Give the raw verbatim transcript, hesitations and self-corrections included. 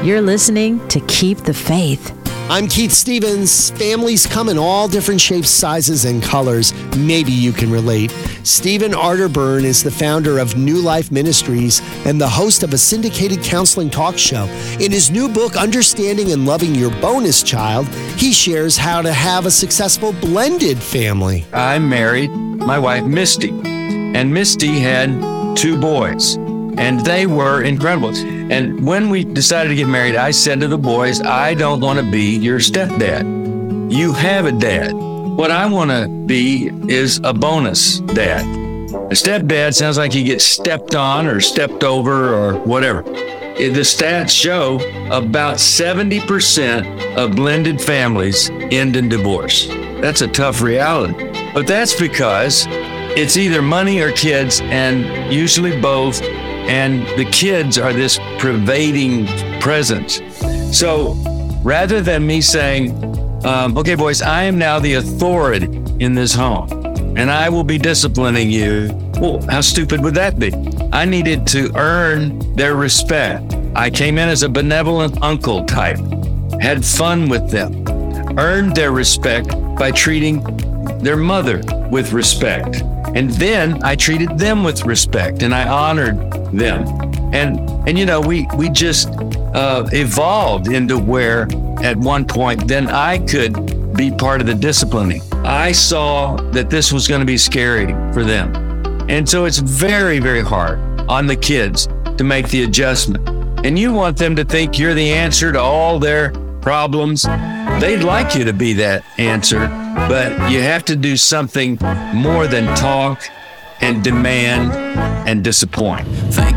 You're listening to Keep the Faith. I'm Keith Stevens. Families come in all different shapes, sizes, and colors. Maybe you can relate. Stephen Arterburn is the founder of New Life Ministries and the host of a syndicated counseling talk show. In his new book, Understanding and Loving Your Bonus Child, he shares how to have a successful blended family. I married my wife, Misty, and Misty had two boys, and they were incredible. And when we decided to get married, I said to the boys, I don't want to be your stepdad. You have a dad. What I want to be is a bonus dad. A stepdad sounds like you get stepped on or stepped over or whatever. The stats show about seventy percent of blended families end in divorce. That's a tough reality. But that's because it's either money or kids, and usually both. And the kids are this pervading presence. So rather than me saying, um, okay, boys, I am now the authority in this home, and I will be disciplining you. Well, how stupid would that be? I needed to earn their respect. I came in as a benevolent uncle type, had fun with them, earned their respect by treating their mother with respect. And then I treated them with respect, and I honored them. And, and you know, we, we just uh, evolved into where at one point, then I could be part of the disciplining. I saw that this was going to be scary for them. And so it's very, very hard on the kids to make the adjustment. And you want them to think you're the answer to all their problems. They'd like you to be that answer, but you have to do something more than talk and demand and disappoint. Thank